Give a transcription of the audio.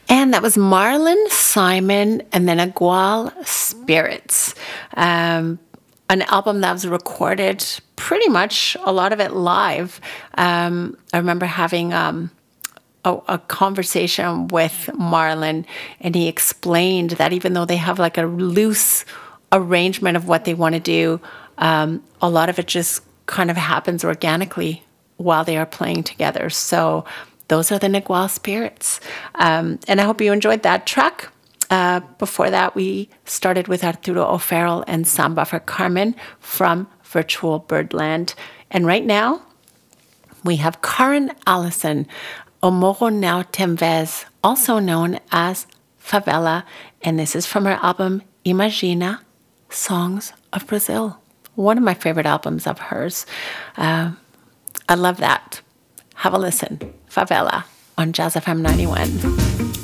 And that was Marlon Simon and the Nagual Spirits, an album that was recorded pretty much a lot of it live. I remember having a conversation with Marlon, and he explained that even though they have like a loose arrangement of what they want to do, a lot of it just kind of happens organically while they are playing together. So those are the Nagual Spirits. And I hope you enjoyed that track. Before that, we started with Arturo O'Farrell and Samba for Carmen from Virtual Birdland. And right now, we have Karen Allison, O Morro Now Temvez, also known as Favela. And this is from her album, Imagina, Songs of Brazil. One of my favorite albums of hers. I love that. Have a listen. Favela on Jazz FM 91.